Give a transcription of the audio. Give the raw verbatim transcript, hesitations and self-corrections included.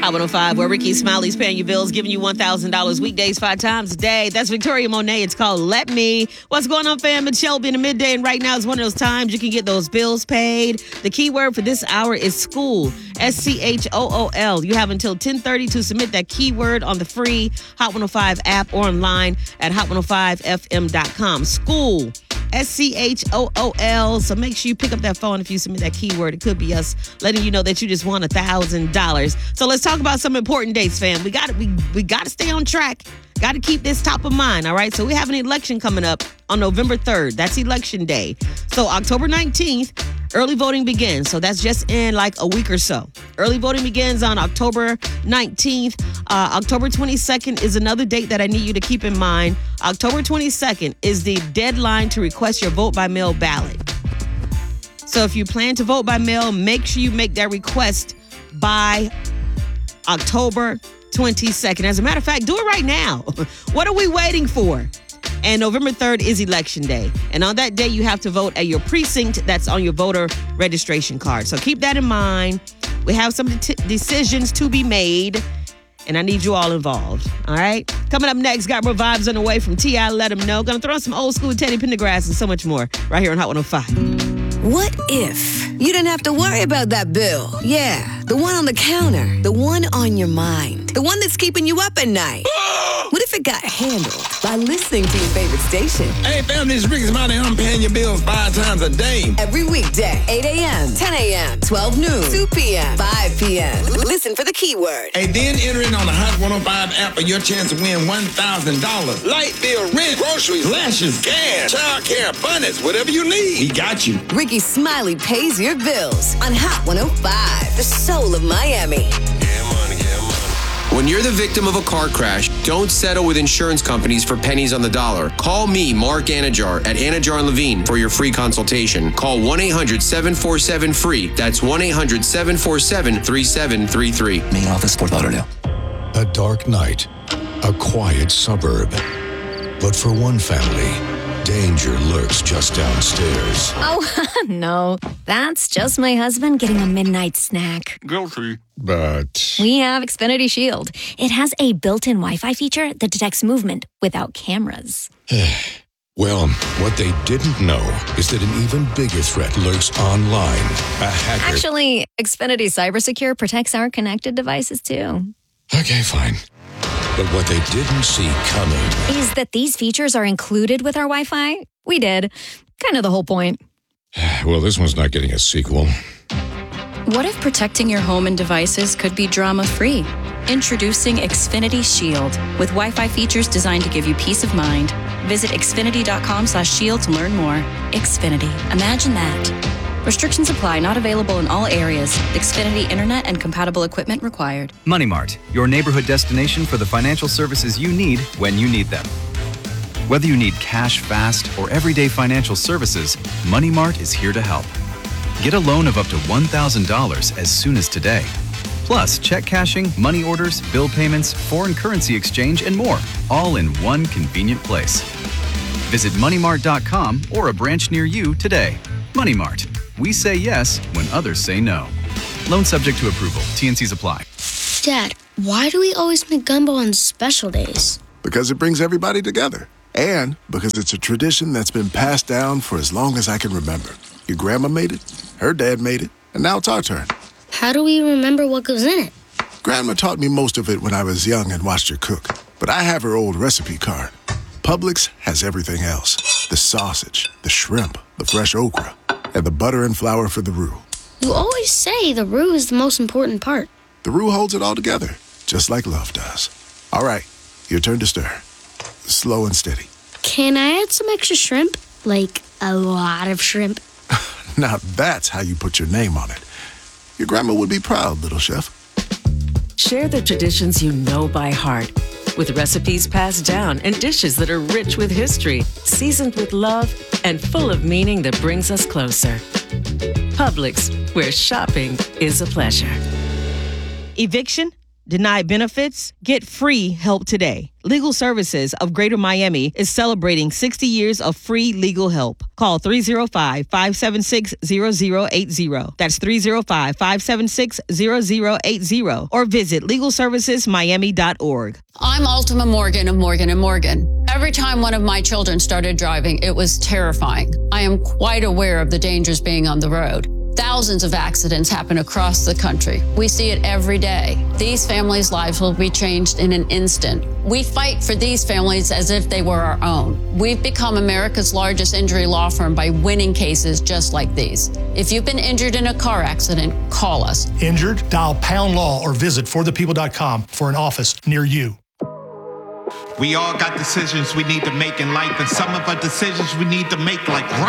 Hot one oh five, where Ricky Smiley's paying your bills, giving you one thousand dollars weekdays five times a day. That's Victoria Monet. It's called Let Me. What's going on, fam? It's Shelby in the midday, and right now is one of those times you can get those bills paid. The key word for this hour is school. S C H O O L. You have until ten thirty to submit that keyword on the free Hot one oh five app or online at hot one oh five f m dot com. School. S C H O O L. So make sure you pick up that phone if you submit that keyword. It could be us letting you know that you just won one thousand dollars. So let's talk about some important dates, fam. We got we we got to stay on track. Got to keep this top of mind, all right? So we have an election coming up on November third. That's election day. So October nineteenth, early voting begins. So that's just in like a week or so. Early voting begins on October nineteenth. Uh, October twenty-second is another date that I need you to keep in mind. October twenty-second is the deadline to request your vote by mail ballot. So if you plan to vote by mail, make sure you make that request by October twenty-second. As a matter of fact, do it right now. What are we waiting for? And November third is election day. And on that day, you have to vote at your precinct that's on your voter registration card. So keep that in mind. We have some t- decisions to be made, and I need you all involved. All right? Coming up next, got more vibes on the way from T I Let 'Em Know. Gonna throw in some old school Teddy Pendergrass and so much more right here on Hot one oh five. What if you didn't have to worry about that bill? Yeah, the one on the counter, the one on your mind, the one that's keeping you up at night. What if it got handled by listening to your favorite station? Hey, fam, this is Ricky Smiley. I'm paying your bills five times a day. Every weekday, eight a.m., ten a.m., twelve noon, two p.m., five p.m. Listen for the keyword. And then enter it on the Hot one oh five app for your chance to win one thousand dollars. Light bill, rent, groceries, lashes, gas, child care, abundance, whatever you need. We got you. Ricky Smiley pays your bills on Hot one oh five, the soul of Miami. Get money, get money. When you're the victim of a car crash, don't settle with insurance companies for pennies on the dollar. Call me, Mark Anajar, at Anajar and Levine for your free consultation. Call one eight hundred seven four seven free. That's one eight hundred seven four seven three seven three three. Main office, Fort Lauderdale. A dark night, a quiet suburb. But for one family, danger lurks just downstairs. Oh, no. That's just my husband getting a midnight snack. Guilty. But We have Xfinity Shield. It has a built-in Wi-Fi feature that detects movement without cameras. well, what they didn't know is that an even bigger threat lurks online. A hacker. Actually, Xfinity CyberSecure protects our connected devices, too. Okay, fine. But what they didn't see coming Is that these features are included with our Wi-Fi? We did. Kind of the whole point. Well, this one's not getting a sequel. What if protecting your home and devices could be drama-free? Introducing Xfinity Shield with Wi-Fi features designed to give you peace of mind. Visit xfinity.com slash shield to learn more. Xfinity. Imagine that. Restrictions apply. Not available in all areas. Xfinity Internet and compatible equipment required. Money Mart, your neighborhood destination for the financial services you need when you need them. Whether you need cash fast or everyday financial services, Money Mart is here to help. Get a loan of up to one thousand dollars as soon as today. Plus, check cashing, money orders, bill payments, foreign currency exchange, and more, all in one convenient place. Visit money mart dot com or a branch near you today. Money Mart. We say yes when others say no. Loan subject to approval. T N Cs apply. Dad, why do we always make gumbo on special days? Because it brings everybody together. And because it's a tradition that's been passed down for as long as I can remember. Your grandma made it, her dad made it, and now it's our turn. How do we remember what goes in it? Grandma taught me most of it when I was young and watched her cook. But I have her old recipe card. Publix has everything else. The sausage, the shrimp, the fresh okra, and the butter and flour for the roux. You always say the roux is the most important part. The roux holds it all together, just like love does. All right, your turn to stir. Slow and steady. Can I add some extra shrimp? Like a lot of shrimp? Now that's how you put your name on it. Your grandma would be proud, little chef. Share the traditions you know by heart with recipes passed down and dishes that are rich with history, seasoned with love, and full of meaning that brings us closer. Publix, where shopping is a pleasure. Eviction Denied benefits? Get free help today. Legal Services of Greater Miami is celebrating sixty years of free legal help. Call three oh five, five seven six, zero zero eight zero. That's three oh five, five seven six, zero zero eight zero. Or visit legal services miami dot org. I'm Ultima Morgan of Morgan and Morgan. Every time one of my children started driving, it was terrifying. I am quite aware of the dangers being on the road. Thousands of accidents happen across the country. We see it every day. These families' lives will be changed in an instant. We fight for these families as if they were our own. We've become America's largest injury law firm by winning cases just like these. If you've been injured in a car accident, call us. Injured? Dial pound law or visit for the people dot com for an office near you. We all got decisions we need to make in life, and some of our decisions we need to make like right